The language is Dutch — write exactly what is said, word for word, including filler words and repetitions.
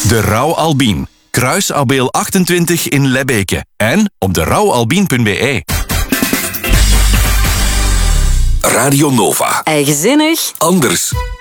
De Rauw Albien. Kruis Abeel achtentwintig in Lebbeke. En op de rouwalbien punt b e. Radio Nova. Eigenzinnig. Anders.